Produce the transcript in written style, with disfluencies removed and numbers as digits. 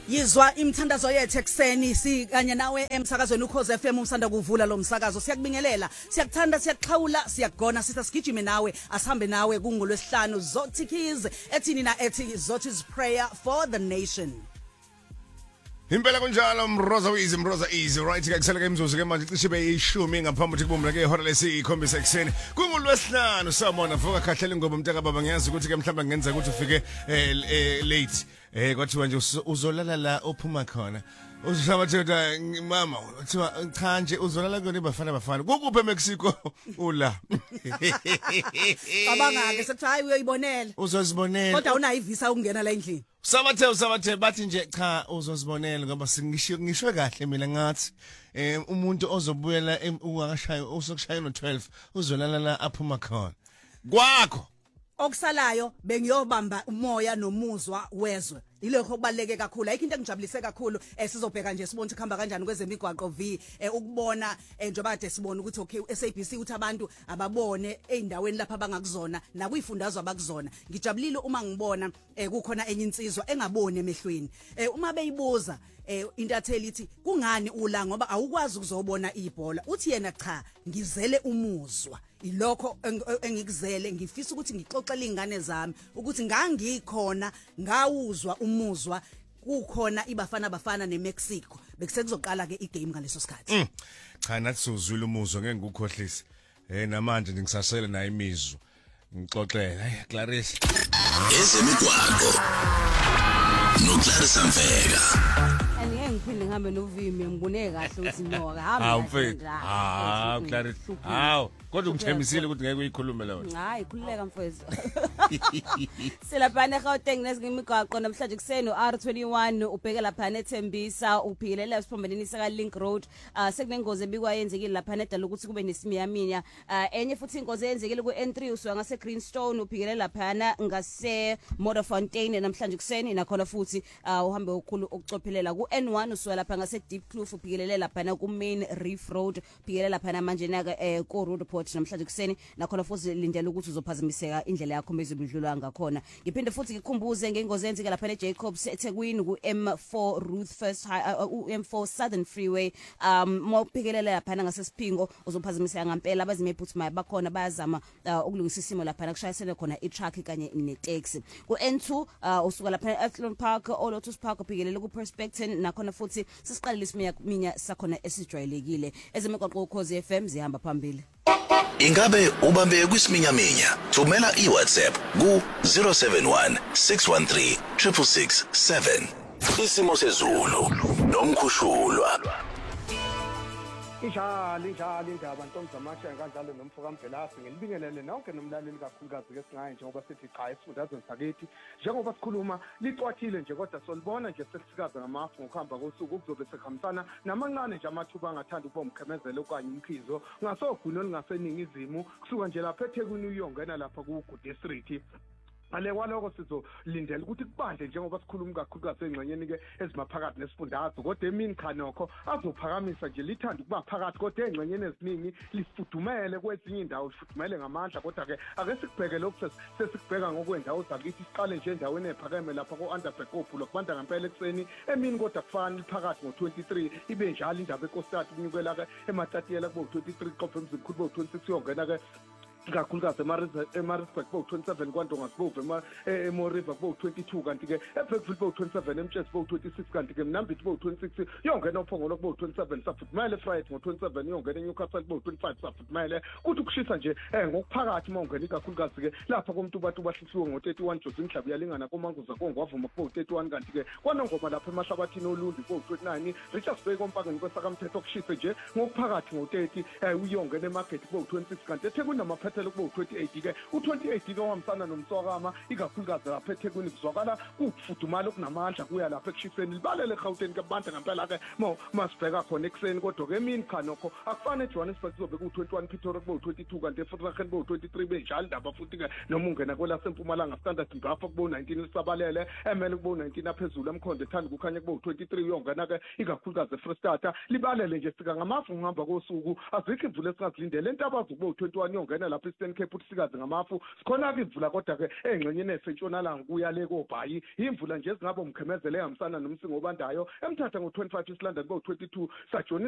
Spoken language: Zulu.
Yizwa imithandazo yethu ekseni sikanye nawe emsakazweni uKhoze FM usanda kuvula lo msakazo siyakubingelela siyakuthanda siyaxhawula siyagona sigijime nawe asihambe nawe kungolwesihlanu Zothikiz ethini na ethi Zothi's prayer for the nation. Impela kunjalo Mroza easy right ke kusele ke imzuzu ke manje cishe beyishumi ngaphambi ukuthi kubumla ke ihora lesikhombisa ekseni kungolwesihlanu samona vuka khahlela ingoma umntaka baba ngiyazi ukuthi ke mhlawumbe ngenza ukuthi ufike late kwathiwa nje uzolala la ophuma khona uzabathetha mama kuthiwa cha nje uzolala kuyona bafana kukuphi eMexico ula Abanga ke sethi hayi uyoyibonela uzozibonela kodwa unayo ivisa ukungena la endlini Sabathe bathi nje cha uzozibonela ngoba ngishwe kahle mina ngathi umuntu ozobuyela ungakashaya usokushaya no12 uzolala la aphuma khona kwakho okusalayo bengiyobamba umoya nomuzwa wezwe ilokho kubaleke kakhulu ayikho into engijabulise kakhulu sizobheka nje sibone ukuthi khamba kanjani kwezemigwaqo ukubona njengoba kade sibona ukuthi okay SABC uthi abantu ababone eindaweni lapha abangakuzona nakuyifundazwe abakuzona ngijabulile uma ngibona kukhona enye insizwa engaboni emehlweni uma beyibuza intatheli ithi kungani ula ngoba awukwazi ukuzobona ibhola uthi yena cha ngizele umuzwa ilokho engikuzele ngifisa ukuthi ngixoxele izingane zami ukuthi ngangikhona ngawuzwa umuzwa kukhona ibafana neMexico bekusekuzoqala ke igame ngaleso sikhathi cha nathi sozwile umuzwa ngeke ngukhohlise namanje ngisasele nayo imizwa ngixoxela hey Clarice ezemigwaqo noClarissa Mfeka ngiphinde ngihambe novimi ngibone kahle ukuthi no hamba Clarice kodwa ungithembisile ukuthi ngeke uyikhulume lona hayi khululeka mfowethu Silabane Gauteng nezimigwaqo namhlanje kuseni uR21 ubheke lapha neThembisa uphikilela esiphombeleni saka Link Road sekunengozi ebikwa yenzekile lapha nedala ukuthi kube nesimiyaminya enye futhi ingozi yenzekile kuN3 usuka ngase Greenstone uphikilela lapha ngase Modderfontein namhlanje kuseni nakhona futhi uhambe ukhulu ukucophelela kuN1 usuka lapha ngase Deep Kloof uphikelele lapha ku Main Reef Road uphikelele lapha manje naka ko Road Port namhlanje kuseni nakhona futhi lindele ukuthi uzophazamiseka indlela yakho mezobudlulwa ngakhona ngiphinde futhi ngikhumbuze ngengozi yenzeke lapha neJacobs eThekwini ku M4 Ruth First M4 Southern Freeway mawuphikelele lapha ngase Siphingo uzophazamiseka ngempela abazimephuthumayo bakhona bayazama ukulungisa isimo lapha kushayisene khona i-truck kanye ne-taxi ku N2 usuka lapha eAthlone Park Olotus Park uphikelele ku Prospecton nakhona futhi sisiqalile isiminya sakhona esijwayelekile ezemigwaqo uKhoze FM zihamba phambili Ingabe ubambe kwisiminyaminya thumela iWhatsApp ku 071 613 667 isimo sezulu nomkhushulwa Injalo indaba Ntombi Zamasha kanjalo nomfoka Mvelasi ngelibingelele nonke nomlaleli kakhulukazi ke singaye njengoba sithi cha esifundazweni sakithi njengoba sikhuluma licwathile nje kodwa solibona nje sekusikaza ngamafu ngokuhamba kosuku kuzobe sekuhambisana namancane nje amathuba angathanda ukuba umkhemezelo okanye umkhizo ngasoguno lingaseningizimu kusuka nje lapha eThekwini uyongena lapha ku District Alewa lokho sizolindela ukuthi kubande njengoba sikhuluma kakhulukazi engxenyeni ke ezimaphakathi nesifundazwe kodwa emini cha nokho azophakamisa nje lithanda ukuba phakathi kodwa engxenyeni eziningi lifudumele kwezinye indawo lifudumele ngamandla kodwa ke ake sikubheke lokho sesikubheka ngokwendawo zakithi siqale nje endaweni ephakeme lapha ku-Underberg lokubanda ngempela ekseni emini kodwa kufana liphakathi ngo-23 ibe njalo indaba eCostad kunyukela ke eMatatiyela kubo-23 qophe emzimkhulu bo-26 yongena ke kakhulukazi eMaritzburg bo-27 kwaNdonga sibo eMoriva bo-22 kanti ke eBergville bo-27 eMtshesi bo-26 kanti ke Mnambithi bo-26 yongena oPhongolo bo-27 safudumele eFriday ngo-27 yongena eNewcastle bo-25 safudumele kuthi ukushisa nje ngokuphakathi mawungena ikakhulukazi ke lapha koMtuba bahlisiwe ngo-31 Josi Mhlabi yalingana koManguza kongwavuma bo-31 kanti ke kwaNongoma lapha eMahlabathini oLundi bo-29 Richards Bay kompakeni kwesakamthetho okushise nje ngokuphakathi ngo-30 uyongena eMarket bo-26 kanti eThekwini namaphethe ku-28 ke u-28 ke wamsana nomswakama ikakhulukazi lapha eThekwini kuzwakala kufudumala okunamandla kuya lapha ekushiseni libalele eGauteng ke bantu ngempela ke masibheka khona ekseni kodwa ke emini cha nokho akufane eJohannesburg kuzobe ku-21 Pretoria kubo-22 kanti eFredericton bo-23 benjalo indaba futhi ke noma ungena kwelasempumalanga Standard ngapha kubo-19 lisabalele emele kubo-19 aphezulu emkhonde ethanda kukhanya kubo-23 uyongena ke ikakhulukazi eFreystata libalele nje sika ngamafu ngihamba kosuku azikho imvula esingazilindele entabazo kubo-21 yongena lapha Kapa Eastern Cape uTsikazi ngamafu sikhona ke imvula kodwa ke engxenyeni esentshonalanga kuya le koBhayi imvula nje singaba umkhemezele ehambisana nomsingo obandayo emthatha ngo25 isilandani ngo22 sajoni